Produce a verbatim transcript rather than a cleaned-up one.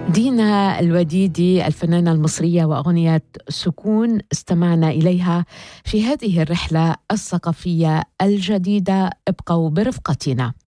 دينا الوديدي الفنانة المصرية وأغنية سكون استمعنا إليها في هذه الرحلة الثقافية الجديدة. ابقوا برفقتنا.